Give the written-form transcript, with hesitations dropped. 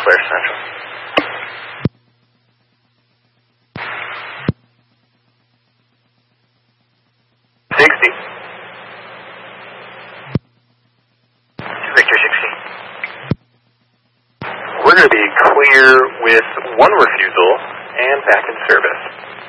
Claire Central. Victor 16. We're going to be clear with one refusal and back in service.